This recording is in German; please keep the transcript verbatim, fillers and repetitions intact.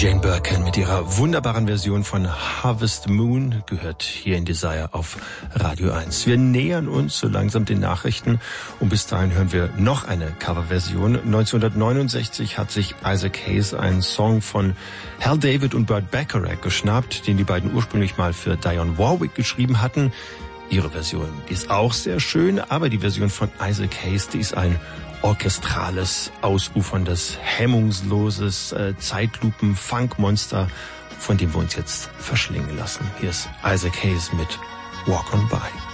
Jane Birkin mit ihrer wunderbaren Version von Harvest Moon gehört hier in Desire auf Radio eins. Wir nähern uns so langsam den Nachrichten und bis dahin hören wir noch eine Coverversion. neunzehnhundertneunundsechzig hat sich Isaac Hayes einen Song von Hal David und Burt Bacharach geschnappt, den die beiden ursprünglich mal für Dionne Warwick geschrieben hatten. Ihre Version, die ist auch sehr schön, aber die Version von Isaac Hayes, die ist ein orchestrales, ausuferndes, hemmungsloses äh, Zeitlupen-Funkmonster, von dem wir uns jetzt verschlingen lassen. Hier ist Isaac Hayes mit Walk on By.